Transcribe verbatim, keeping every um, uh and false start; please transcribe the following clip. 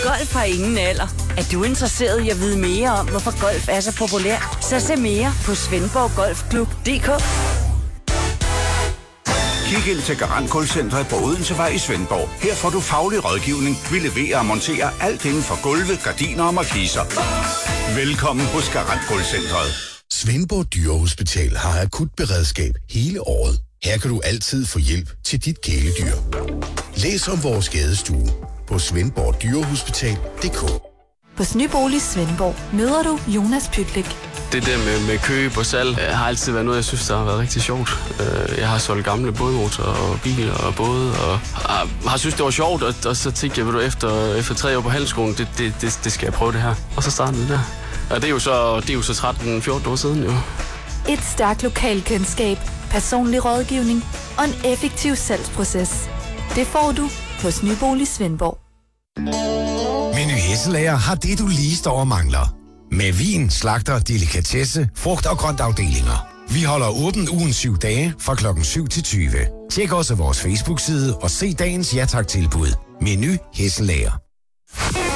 Golf har ingen alder. Er du interesseret i at vide mere om, hvorfor golf er så populær? Så se mere på Svendborg Golf Klub punktum d k. Kig ind til Garant Gulvcentret på Odensevej i Svendborg. Her får du faglig rådgivning. Vi leverer og monterer alt inden for gulve, gardiner og markiser. Velkommen hos Garant Gulvcentret. Svendborg Dyrehospital har akut beredskab hele året. Her kan du altid få hjælp til dit kæledyr. Læs om vores skadestue på svendborg dyrehospital punktum d k. På Nybolig Svendborg møder du Jonas Pytlik. Det der med, med køb og salg har altid været noget, jeg synes, der har været rigtig sjovt. Jeg har solgt gamle bådmotorer og biler og både, og har synes, det var sjovt, og, og så tænkte jeg, ved du, efter, efter tre år på handelsskolen, det, det, det, det skal jeg prøve det her. Og så startede det der. Og det er jo så, det er jo så tretten fjorten år siden jo. Et stærkt lokalkendskab, personlig rådgivning og en effektiv salgsproces. Det får du hos Nybolig Svendborg. Meny Hesselager har det, du lige står og mangler. Med vin, slagter, delikatesse, frugt- og grøntafdelinger. Vi holder åbent ugen syv dage fra klokken syv til tyve. Tjek også vores Facebook-side og se dagens ja tak-tilbud. Meny Hesselager.